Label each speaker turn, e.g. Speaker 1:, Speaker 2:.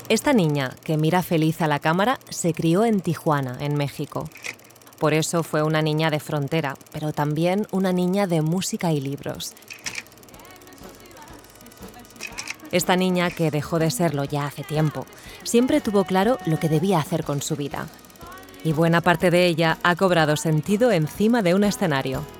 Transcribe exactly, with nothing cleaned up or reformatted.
Speaker 1: Esta niña, que mira feliz a la cámara, se crió en Tijuana, en México. Por eso fue una niña de frontera, pero también una niña de música y libros. Esta niña, que dejó de serlo ya hace tiempo, siempre tuvo claro lo que debía hacer con su vida. Y buena parte de ella ha cobrado sentido encima de un escenario.